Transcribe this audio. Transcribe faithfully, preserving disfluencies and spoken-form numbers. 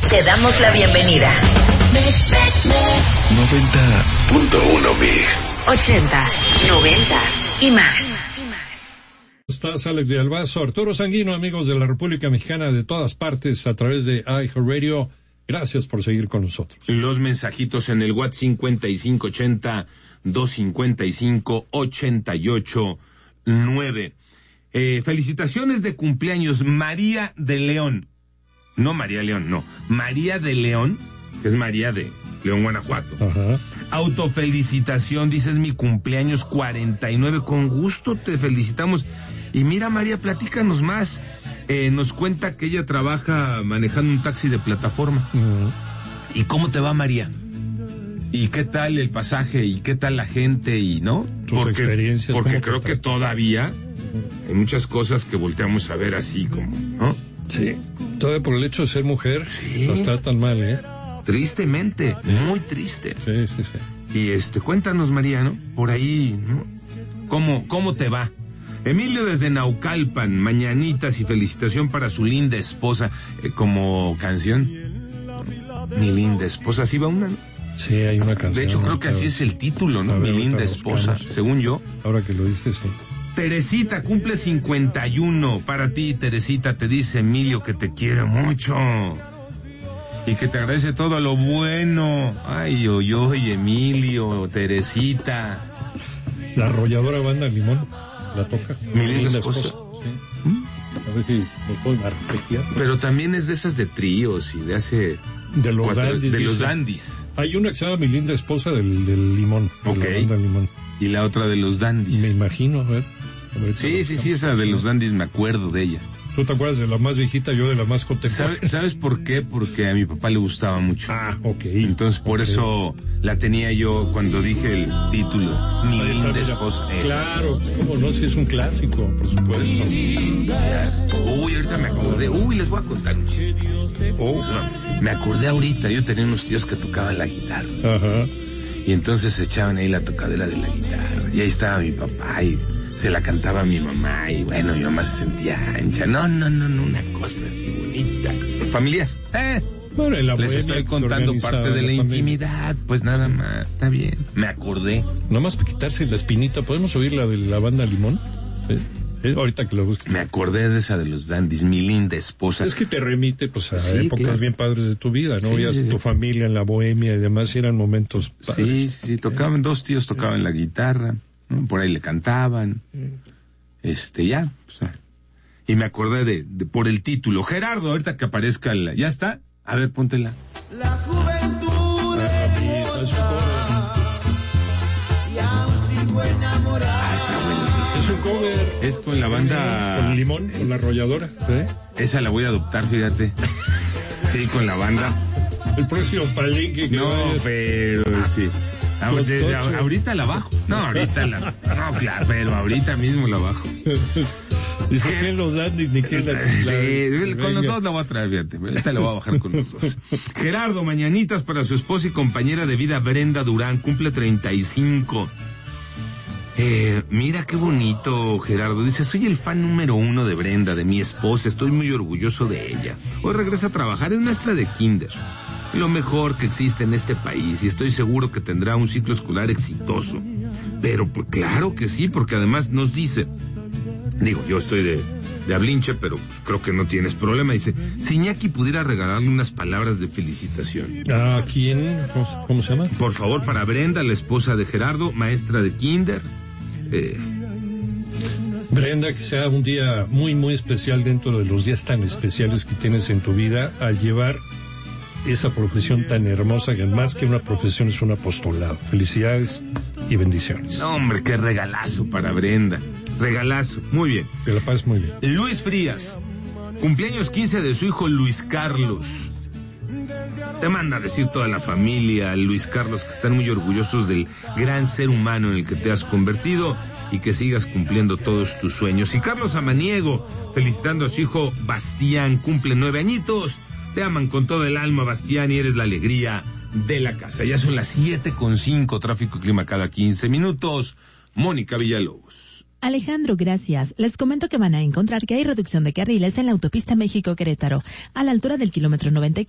Te damos la bienvenida. noventa punto uno Mix. Ochentas, noventas y más. Estás Alex de Albazo, Arturo Sanguino, amigos de la República Mexicana de todas partes a través de iHeartRadio. Gracias por seguir con nosotros. Los mensajitos en el WhatsApp cincuenta y cinco ochenta, doscientos cincuenta y cinco, ochenta y ocho nueve. Eh, felicitaciones de cumpleaños, María de León. No María León, no. María de León, que es María de León, Guanajuato. Ajá. Autofelicitación, dices mi cumpleaños cuarenta y nueve. Con gusto te felicitamos. Y mira, María, platícanos más. Eh, nos cuenta que ella trabaja manejando un taxi de plataforma. Uh-huh. ¿Y cómo te va, María? ¿Y qué tal el pasaje? ¿Y qué tal la gente? Y no, tus porque, experiencias. porque creo que todavía hay muchas cosas que volteamos a ver así como, ¿no? Sí. Todavía por el hecho de ser mujer, sí, las tratan mal, ¿eh? Tristemente, sí. Muy triste. Sí, sí, sí. Y este, cuéntanos, María, ¿no? Por ahí, ¿no? ¿Cómo, cómo te va? Emilio desde Naucalpan, mañanitas y felicitación para su linda esposa, eh, como canción. Mi linda esposa, así va una, ¿no? Sí, hay una canción. De hecho, creo que así es el título, ¿no? Mi linda esposa, según yo. Ahora que lo dices, sí. Teresita cumple cincuenta y uno. Para ti, Teresita, te dice Emilio que te quiere mucho y que te agradece todo lo bueno. Ay, oy, oy, Emilio, Teresita. La arrolladora banda Limón la toca. Mi linda esposa. Sí. ¿Mm? A ver si me puedo arpegiar. Pero también es de esas de tríos y de hace... De los cuatro, dandies. De dice. los dandies. Hay una que se llama Mi linda esposa del, del Limón. De Ok. la banda Limón. Y la otra de los dandies. Me imagino, a ver. A ver sí, sí, sí, esa de los dandies me acuerdo de ella. ¿Tú te acuerdas de la más viejita, yo de la más contemporánea? ¿Sabes, ¿Sabes por qué? Porque a mi papá le gustaba mucho. Ah, ok. Entonces por okay. eso la tenía yo cuando dije el título. Mi Ahí linda está, esposa. Claro, cómo no, si es un clásico, por supuesto. Uy, ahorita me acordé. Uy, les voy a contar un chiste. Oh, no, me acordé ahorita, yo tenía unos tíos que tocaban la guitarra. Ajá. Y entonces echaban ahí la tocadera de la guitarra. Y ahí estaba mi papá y se la cantaba a mi mamá. Y bueno, mi mamá se sentía ancha. No, no, no, no, una cosa así bonita. Familiar. Eh. Bueno, en la Les estoy contando parte de la, la intimidad. Pues nada más, está bien. Me acordé. Nomás para quitarse la espinita, ¿podemos oír la de la banda Limón? ¿Sí? ¿Sí? Ahorita que lo busque. Me acordé de esa de los dandies, mi linda esposa. Es que te remite pues a sí, épocas claro. bien padres de tu vida, ¿no? Sí, Veías sí, sí. tu familia en la bohemia y demás, y eran momentos padres. Sí, sí, tocaban, dos tíos tocaban la guitarra, ¿no? Por ahí le cantaban, este, ya, o sea, y me acordé de, de, por el título, Gerardo, ahorita que aparezca la, ¿ya está? A ver, póntela. La juventud hermosa, y aún sigo enamorada. Ah, está bueno. Es un cover. Es con la banda... Con Limón, con la arrolladora. ¿Sí? Esa la voy a adoptar, fíjate. Sí, con la banda. El próximo palenque que No, vayas. pero sí. Ahorita, ahorita la bajo. No, ahorita la... No, claro, pero ahorita mismo la bajo. Dice que los dandies ni que la... la sí, con venga. los dos la voy a traer, fíjate. Esta la voy a bajar con los dos. Gerardo, mañanitas para su esposa y compañera de vida Brenda Durán. Cumple treinta y cinco. Eh, mira qué bonito, Gerardo. Dice, soy el fan número uno de Brenda, de mi esposa. Estoy muy orgulloso de ella. Hoy regresa a trabajar, es maestra de kinder. Lo mejor que existe en este país, y estoy seguro que tendrá un ciclo escolar exitoso. Pero pues, claro que sí, porque además nos dice, digo, yo estoy de, de hablinche, pero pues, creo que no tienes problema. Dice, si Iñaki pudiera regalarle unas palabras de felicitación. ¿A quién? ¿Cómo, cómo se llama? Por favor, para Brenda, la esposa de Gerardo, maestra de kinder. Eh... Brenda, que sea un día muy, muy especial dentro de los días tan especiales que tienes en tu vida, al llevar esa profesión tan hermosa, que más que una profesión es un apostolado. Felicidades y bendiciones. No, hombre, qué regalazo para Brenda. Regalazo, muy bien. Que la pases muy bien. Luis Frías, cumpleaños quince de su hijo Luis Carlos. Te manda a decir toda la familia, Luis Carlos, que están muy orgullosos del gran ser humano en el que te has convertido y que sigas cumpliendo todos tus sueños. Y Carlos Amaniego, felicitando a su hijo Bastián, cumple nueve añitos. Te aman con todo el alma, Bastián, y eres la alegría de la casa. Ya son las siete con cinco, tráfico y clima cada quince minutos. Mónica Villalobos. Alejandro, gracias. Les comento que van a encontrar que hay reducción de carriles en la autopista México-Querétaro, a la altura del kilómetro noventa y